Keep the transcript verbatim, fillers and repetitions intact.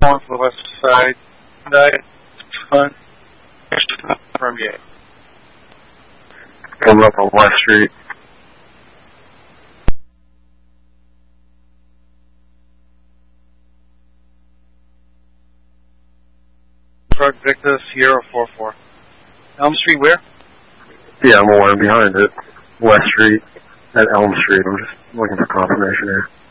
on for the west side. That from you. Come up on West Street. Truck Victor Sierra four four. Elm Street where? Yeah, I'm one behind it. West Street at Elm Street. I'm just looking for confirmation here.